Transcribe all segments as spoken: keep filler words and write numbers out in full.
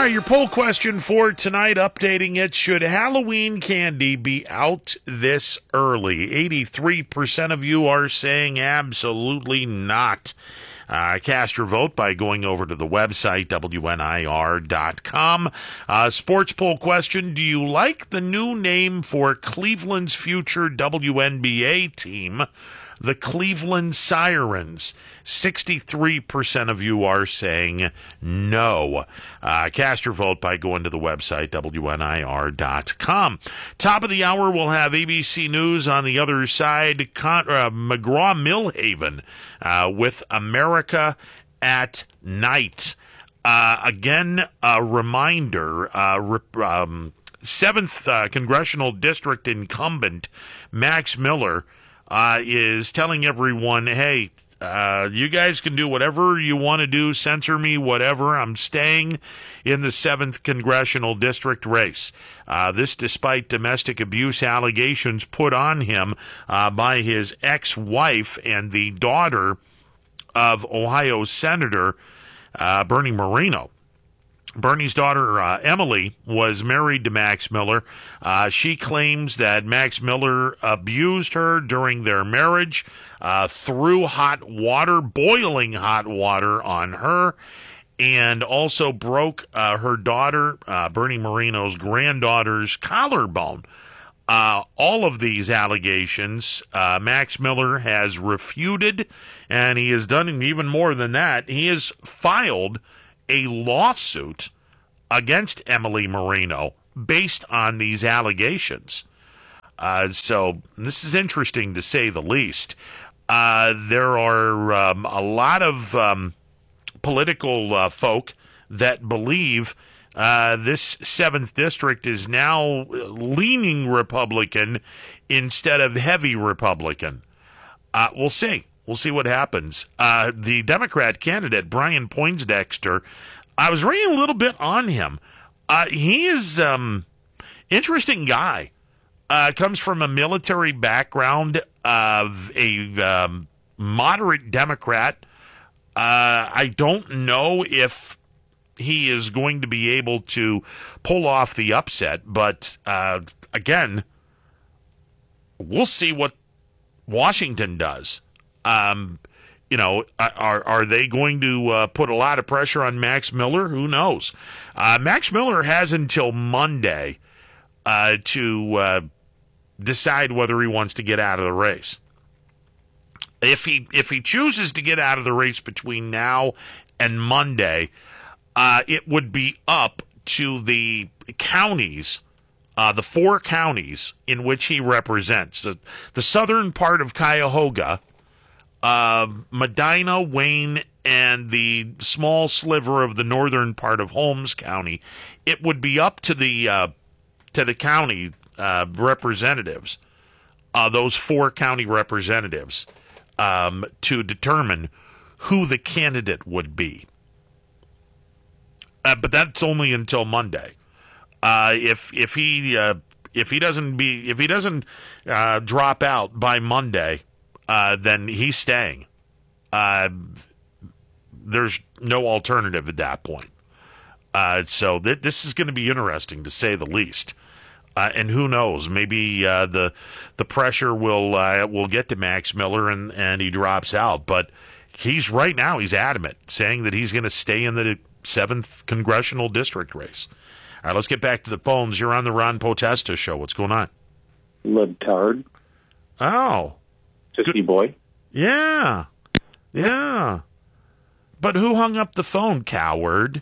right, your poll question for tonight, updating it. Should Halloween candy be out this early? eighty-three percent of you are saying absolutely not. Uh, cast your vote by going over to the website, W N I R dot com. Uh, sports poll question, do you like the new name for Cleveland's future W N B A team, the Cleveland Sirens? sixty-three percent of you are saying no. Uh, cast your vote by going to the website, W N I R dot com. Top of the hour, we'll have A B C News on the other side. Con- uh, McGraw-Millhaven uh, with America at Night. Uh, again, a reminder, uh, rep- um, seventh uh, Congressional District incumbent Max Miller uh, is telling everyone, hey, Uh, you guys can do whatever you want to do, censor me, whatever. I'm staying in the seventh Congressional District race. Uh, this despite domestic abuse allegations put on him uh, by his ex-wife and the daughter of Ohio Senator uh, Bernie Moreno. Bernie's daughter, uh, Emily, was married to Max Miller. Uh, she claims that Max Miller abused her during their marriage, uh, threw hot water, boiling hot water on her, and also broke uh, her daughter, uh, Bernie Moreno's granddaughter's collarbone. Uh, all of these allegations, uh, Max Miller has refuted, and he has done even more than that. He has filed a lawsuit against Emily Moreno based on these allegations. Uh, so this is interesting to say the least. Uh, there are um, a lot of um, political uh, folk that believe uh, this seventh district is now leaning Republican instead of heavy Republican. Uh, we'll see. We'll see what happens. Uh, the Democrat candidate, Brian Poindexter, I was reading a little bit on him. Uh, he is um interesting guy. Uh, comes from a military background of a um, moderate Democrat. Uh, I don't know if he is going to be able to pull off the upset, but uh, again, we'll see what Washington does. Um, you know, are are they going to uh, put a lot of pressure on Max Miller? Who knows? Uh, Max Miller has until Monday uh, to uh, decide whether he wants to get out of the race. If he if he chooses to get out of the race between now and Monday, uh, it would be up to the counties. Uh, the four counties in which he represents. The, the southern part of Cuyahoga, Uh, Medina, Wayne, and the small sliver of the northern part of Holmes County. It would be up to the uh, to the county uh, representatives, uh, those four county representatives, um, to determine who the candidate would be. Uh, but that's only until Monday. Uh, if if he uh, if he doesn't be if he doesn't uh, drop out by Monday. Uh, then he's staying. Uh, there's no alternative at that point. Uh, so th- this is going to be interesting, to say the least. Uh, and who knows? Maybe uh, the the pressure will uh, will get to Max Miller and, and he drops out. But he's right now he's adamant, saying that he's going to stay in the seventh congressional district race. All right, let's get back to the phones. You're on the Ron Potesta show. What's going on? Libtard. Oh. Sissy boy. Yeah. Yeah. But who hung up the phone, coward?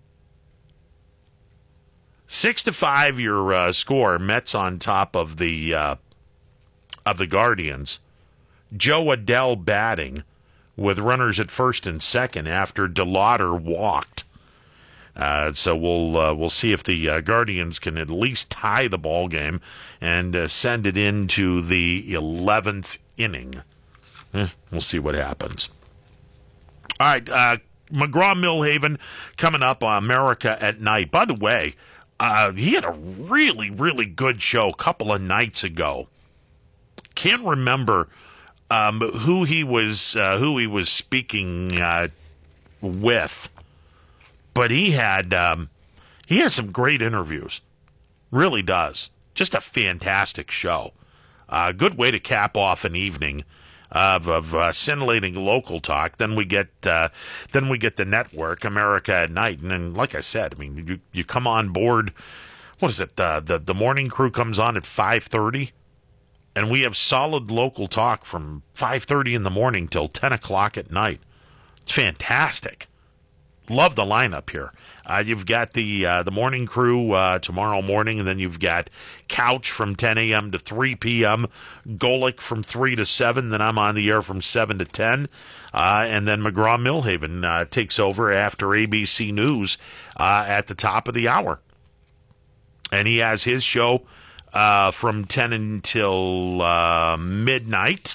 Six to five, your uh, score. Mets on top of the uh, of the Guardians. Joe Adele batting with runners at first and second after DeLauder walked. Uh, so we'll uh, we'll see if the uh, Guardians can at least tie the ball game and uh, send it into the eleventh inning. Eh, we'll see what happens. All right, uh, McGraw-Millhaven coming up on America at Night. By the way, uh, he had a really, really good show a couple of nights ago. Can't remember um, who he was uh, who he was speaking uh, with, but he had um, He has some great interviews. Really does. Just a fantastic show. A uh, good way to cap off an evening of, of uh, scintillating local talk. Then we get uh, then we get the network, America at Night. And then, like I said, I mean, you, you come on board. What is it? The, the, the morning crew comes on at five thirty. And we have solid local talk from five thirty in the morning till ten o'clock at night. It's fantastic. Love the lineup here. Uh, you've got the uh, the morning crew uh, tomorrow morning, and then you've got Couch from ten a.m. to three p.m., Golick from three to seven, then I'm on the air from seven to ten, uh, and then McGraw-Millhaven uh, takes over after A B C News uh, at the top of the hour. And he has his show uh, from ten until uh, midnight,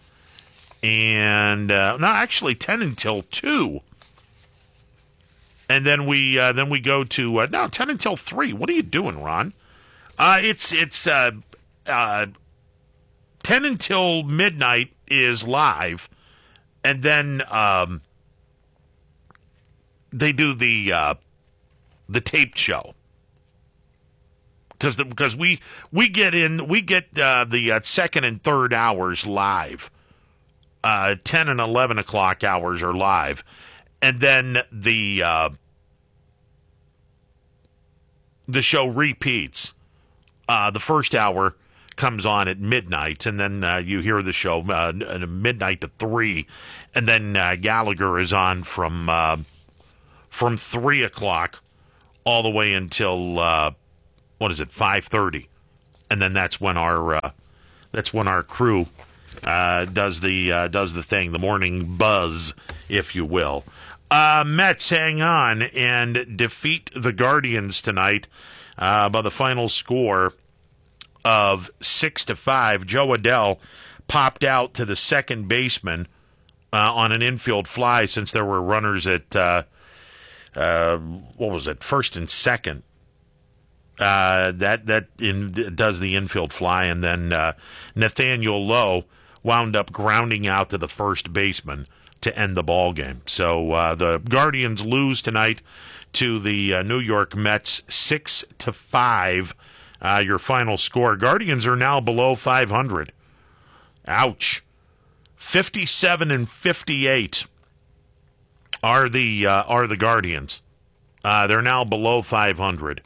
and uh, no, actually ten until two. And then we uh, then we go to uh, no ten until three. What are you doing, Ron? Uh, it's it's uh, uh, ten until midnight is live, and then um, they do the uh, the taped show because because we we get in we get uh, the uh, second and third hours live. Uh, ten and eleven o'clock hours are live. And then the uh, the show repeats. Uh, the first hour comes on at midnight, and then uh, you hear the show uh, midnight to three, and then uh, Gallagher is on from uh, from three o'clock all the way until uh, what is it, five thirty, and then that's when our uh, that's when our crew uh, does the uh, does the thing, the morning buzz, if you will. Uh, Mets hang on and defeat the Guardians tonight uh, by the final score of six to five. Joe Adell popped out to the second baseman uh, on an infield fly since there were runners at uh, uh, what was it, first and second. Uh, that that in, does the infield fly, and then uh, Nathaniel Lowe wound up grounding out to the first baseman to end the ball game. So uh, the Guardians lose tonight to the uh, New York Mets six to five. Uh, your final score. Guardians are now below five hundred. Ouch. fifty-seven and fifty-eight are the uh, are the Guardians. Uh, they're now below five hundred.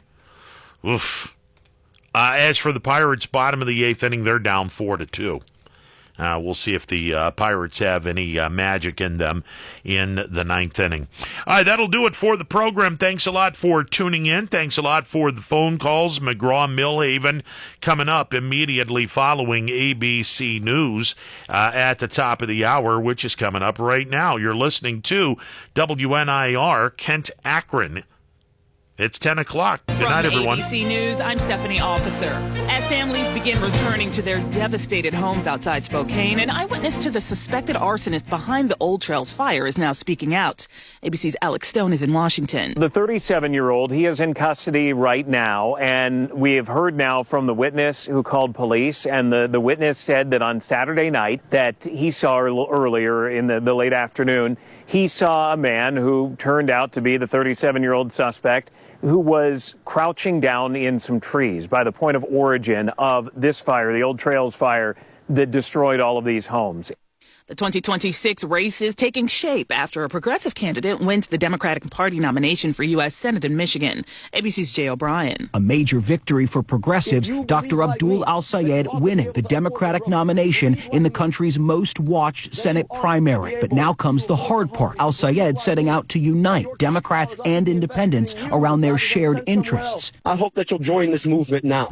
Oof. Uh, as for the Pirates, bottom of the eighth inning, they're down four to two. Uh, we'll see if the uh, Pirates have any uh, magic in them in the ninth inning. All right, that'll do it for the program. Thanks a lot for tuning in. Thanks a lot for the phone calls. McGraw-Millhaven coming up immediately following A B C News uh, at the top of the hour, which is coming up right now. You're listening to W N I R, Kent Akron. It's ten o'clock. Good night, everyone. From A B C News, I'm Stephanie Officer. As families begin returning to their devastated homes outside Spokane, an eyewitness to the suspected arsonist behind the Old Trails fire is now speaking out. A B C's Alex Stone is in Washington. The thirty-seven-year-old, he is in custody right now, and we have heard now from the witness who called police, and the, the witness said that on Saturday night that he saw earlier in the, the late afternoon, he saw a man who turned out to be the thirty-seven-year-old suspect who was crouching down in some trees by the point of origin of this fire, the Old Trails fire that destroyed all of these homes. The twenty twenty-six race is taking shape after a progressive candidate wins the Democratic Party nomination for U S Senate in Michigan. A B C's Jay O'Brien. A major victory for progressives, Doctor Abdul Al-Sayed winning the Democratic nomination in the country's most watched Senate primary. But now comes the hard part. Al-Sayed setting out to unite Democrats and independents around their shared interests. I hope that you'll join this movement now.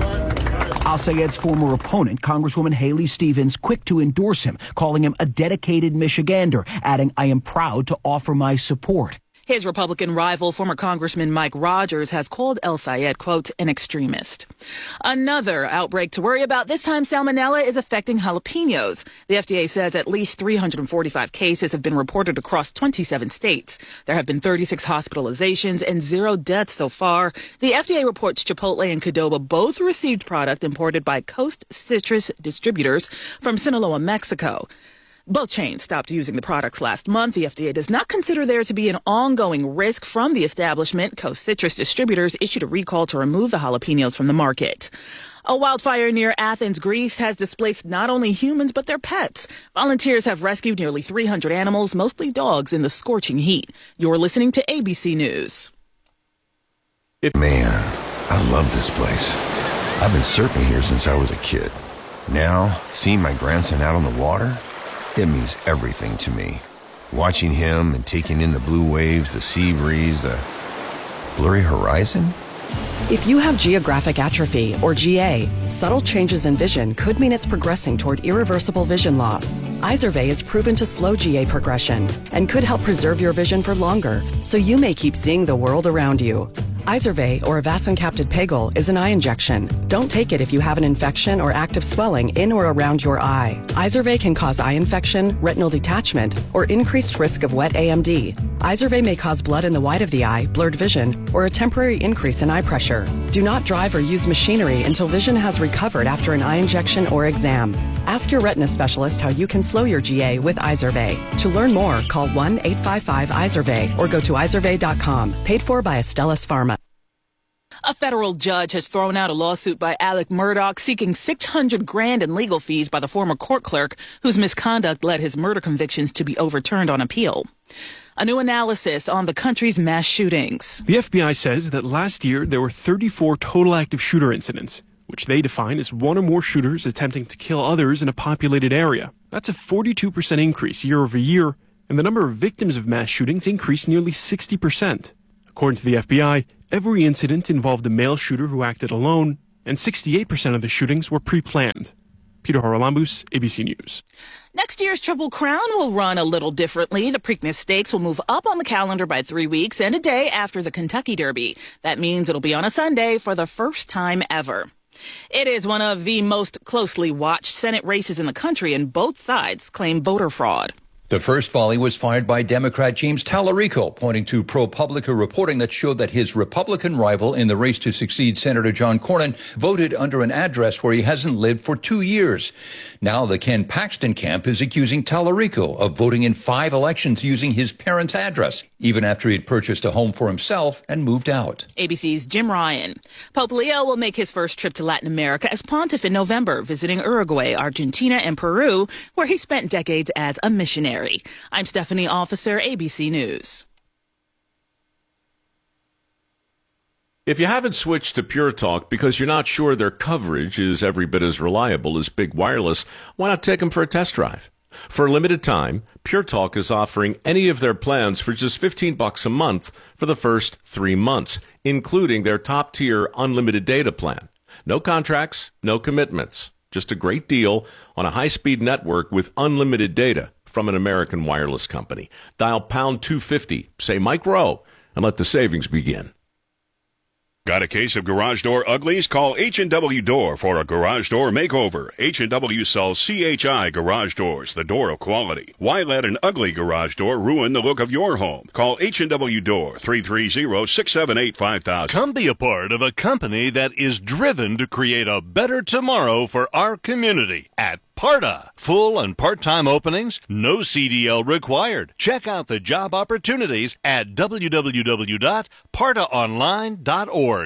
Al-Sayed's former opponent, Congresswoman Haley Stevens, quick to endorse him, calling him a dedicated Michigander, adding, "I am proud to offer my support." His Republican rival, former Congressman Mike Rogers, has called El-Sayed, quote, an extremist. Another outbreak to worry about. This time, salmonella is affecting jalapenos. The F D A says at least three hundred forty-five cases have been reported across twenty-seven states. There have been thirty-six hospitalizations and zero deaths so far. The F D A reports Chipotle and Qdoba both received product imported by Coast Citrus Distributors from Sinaloa, Mexico. Both chains stopped using the products last month. The F D A does not consider there to be an ongoing risk from the establishment. Coast Citrus Distributors issued a recall to remove the jalapenos from the market. A wildfire near Athens, Greece has displaced not only humans but their pets. Volunteers have rescued nearly three hundred animals, mostly dogs, in the scorching heat. You're listening to A B C News. Man, I love this place. I've been surfing here since I was a kid. Now, seeing my grandson out on the water, it means everything to me. Watching him and taking in the blue waves, the sea breeze, the blurry horizon. If you have geographic atrophy, or G A, subtle changes in vision could mean it's progressing toward irreversible vision loss. Izervay is proven to slow G A progression and could help preserve your vision for longer, so you may keep seeing the world around you. Izervay, or avacincaptad pegol, is an eye injection. Don't take it if you have an infection or active swelling in or around your eye. Izervay can cause eye infection, retinal detachment, or increased risk of wet A M D. Izervay may cause blood in the white of the eye, blurred vision, or a temporary increase in eye pressure. Do not drive or use machinery until vision has recovered after an eye injection or exam. Ask your retina specialist how you can slow your G A with Izervay. To learn more, call one eight five five Izervay or go to izervay dot com. Paid for by Astellas Pharma. A federal judge has thrown out a lawsuit by Alec Murdaugh seeking six hundred grand in legal fees by the former court clerk whose misconduct led his murder convictions to be overturned on appeal. A new analysis on the country's mass shootings. The F B I says that last year there were thirty-four total active shooter incidents, which they define as one or more shooters attempting to kill others in a populated area. That's a forty-two percent increase year over year, and the number of victims of mass shootings increased nearly sixty percent. According to the F B I, every incident involved a male shooter who acted alone, and sixty-eight percent of the shootings were pre-planned. Peter Haralambous, A B C News. Next year's Triple Crown will run a little differently. The Preakness Stakes will move up on the calendar by three weeks and a day after the Kentucky Derby. That means it'll be on a Sunday for the first time ever. It is one of the most closely watched Senate races in the country, and both sides claim voter fraud. The first volley was fired by Democrat James Tallarico, pointing to ProPublica reporting that showed that his Republican rival in the race to succeed Senator John Cornyn voted under an address where he hasn't lived for two years. Now the Ken Paxton camp is accusing Tallarico of voting in five elections using his parents' address, even after he had purchased a home for himself and moved out. A B C's Jim Ryan. Pope Leo will make his first trip to Latin America as pontiff in November, visiting Uruguay, Argentina, and Peru, where he spent decades as a missionary. I'm Stephanie Officer, A B C News. If you haven't switched to Pure Talk because you're not sure their coverage is every bit as reliable as Big Wireless, why not take them for a test drive? For a limited time, Pure Talk is offering any of their plans for just fifteen bucks a month for the first three months, including their top-tier unlimited data plan. No contracts, no commitments. Just a great deal on a high-speed network with unlimited data from an American wireless company. Dial pound two fifty, say Mike Rowe, and let the savings begin. Got a case of garage door uglies? Call H and W Door for a garage door makeover. H and W sells C H I garage doors, the door of quality. Why let an ugly garage door ruin the look of your home? Call H and W Door, three three zero, six seven eight, five thousand. Come be a part of a company that is driven to create a better tomorrow for our community at Parta. Full and part-time openings, no C D L required. Check out the job opportunities at w w w dot parta online dot org.